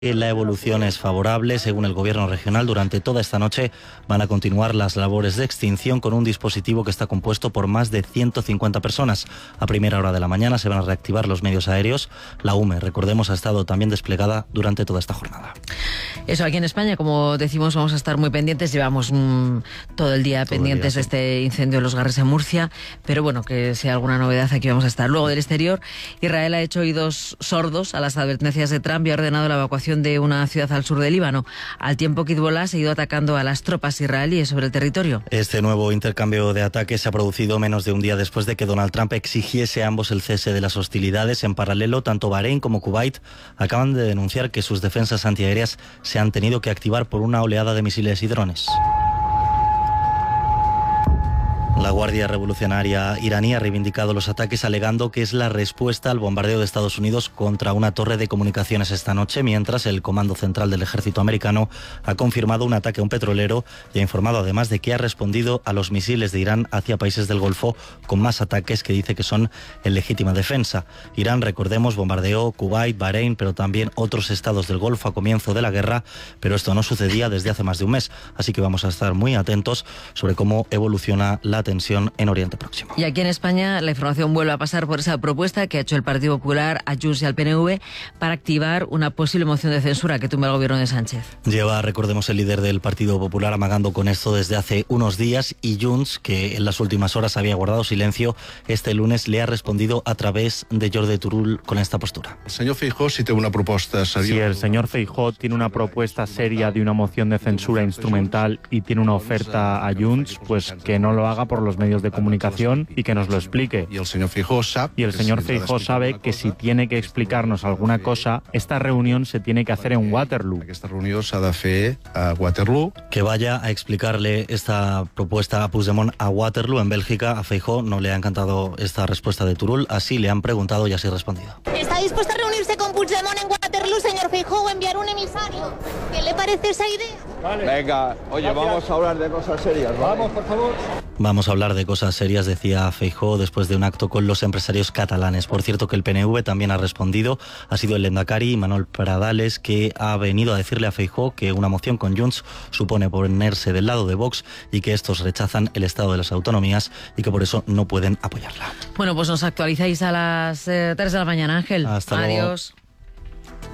La evolución es favorable. Según el gobierno regional, durante toda esta noche van a continuar las labores de extinción con un dispositivo que está compuesto por más de 150 personas. A primera hora de la mañana se van a reactivar los medios aéreos. La UME, recordemos, ha estado también desplegada durante toda esta jornada. Eso, aquí en España, como decimos, vamos a estar muy pendientes. Llevamos todo el día pendientes de este incendio en Los Garres en Murcia, pero bueno, que sea alguna novedad, aquí vamos a estar. Luego, del exterior, Israel ha hecho oídos sordos a las advertencias de Trump y ha ordenado la evacuación de una ciudad al sur del Líbano, al tiempo que Hezbollah ha seguido atacando a las tropas israelíes sobre el territorio. Este nuevo intercambio de ataques se ha producido menos de un día después de que Donald Trump exigiese a ambos el cese de las hostilidades. En paralelo, tanto Bahrein como Kuwait acaban de denunciar que sus defensas antiaéreas se han tenido que activar por una oleada de misiles y drones. La Guardia Revolucionaria iraní ha reivindicado los ataques alegando que es la respuesta al bombardeo de Estados Unidos contra una torre de comunicaciones esta noche, mientras el Comando Central del Ejército americano ha confirmado un ataque a un petrolero y ha informado además de que ha respondido a los misiles de Irán hacia países del Golfo con más ataques que dice que son en legítima defensa. Irán, recordemos, bombardeó Kuwait, Bahrein, pero también otros estados del Golfo a comienzo de la guerra, pero esto no sucedía desde hace más de un mes, así que vamos a estar muy atentos sobre cómo evoluciona la tensión en Oriente Próximo. Y aquí en España la información vuelve a pasar por esa propuesta que ha hecho el Partido Popular a Junts y al PNV para activar una posible moción de censura que tumbe el gobierno de Sánchez. Lleva, recordemos, el líder del Partido Popular amagando con esto desde hace unos días, y Junts, que en las últimas horas había guardado silencio, este lunes le ha respondido a través de Jordi Turull con esta postura. El señor Feijóo sí tiene una propuesta seria. Si el señor Feijóo tiene una propuesta seria de una moción de censura instrumental y tiene una oferta a Junts, pues que no lo haga por los medios de comunicación y que nos lo explique. Y el señor Feijóo sabe que si tiene que explicarnos alguna cosa, esta reunión se tiene que hacer en Waterloo. Esta reunión s'ha de fer a Waterloo. Que vaya a explicarle esta propuesta a Puigdemont a Waterloo, en Bélgica. A Feijóo no le ha encantado esta respuesta de Turull, así le han preguntado y así ha respondido. ¿Está dispuesto a reunirse con Puigdemont en Waterloo, señor Feijóo, o enviar un emisario? ¿Qué le parece esa idea? Vale. Venga, oye, gracias. Vamos a hablar de cosas serias, ¿vale? Vamos, por favor. Vamos a hablar de cosas serias, decía Feijóo después de un acto con los empresarios catalanes. Por cierto, que el PNV también ha respondido. Ha sido el lehendakari Manuel Pradales que ha venido a decirle a Feijóo que una moción con Junts supone ponerse del lado de Vox y que estos rechazan el estado de las autonomías y que por eso no pueden apoyarla. Bueno, pues nos actualizáis a las 3 de la mañana, Ángel. Hasta luego. Adiós.